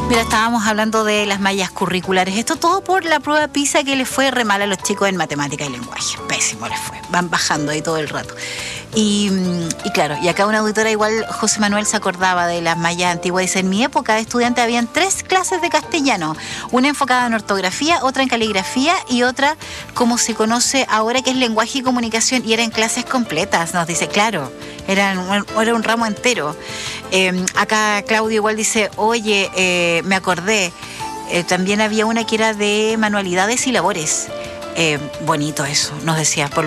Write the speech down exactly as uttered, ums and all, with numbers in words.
Mira, estábamos hablando de las mallas curriculares. Esto todo por la prueba PISA que les fue re mal a los chicos en matemática y lenguaje. Pésimo les fue. Van bajando ahí todo el rato. Y, y claro, y acá una auditora igual, José Manuel, se acordaba de las mallas antiguas. Dice, en mi época de estudiante habían tres clases de castellano. Una enfocada en ortografía, otra en caligrafía y otra, como se conoce ahora, que es lenguaje y comunicación. Y eran clases completas, nos dice, claro. Eran, era un ramo entero. Eh, acá Claudio igual dice, oye, eh, me acordé, eh, también había una que era de manualidades y labores. Eh, bonito eso, nos decía, por